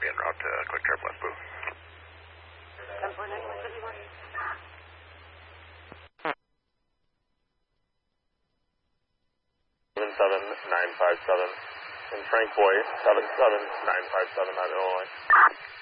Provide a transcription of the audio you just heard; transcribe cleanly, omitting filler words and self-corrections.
be en route to Quick Trip West Blue. 77957 in Frank Boy, 77957 on Illinois.